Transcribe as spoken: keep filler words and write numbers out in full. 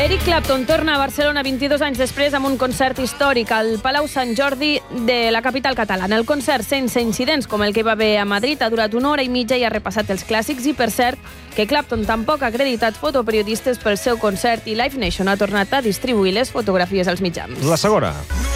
Eric Clapton torna a Barcelona vint-i-dos anys després amb un concert històric al Palau Sant Jordi de la capital catalana. El concert, sense incidents com el que va haver a Madrid, ha durat una hora i mitja i ha repassat els clàssics i, per cert, que Clapton tampoc ha acreditat fotoperiodistes pel seu concert i Live Nation ha tornat a distribuir les fotografies als mitjans. La segona.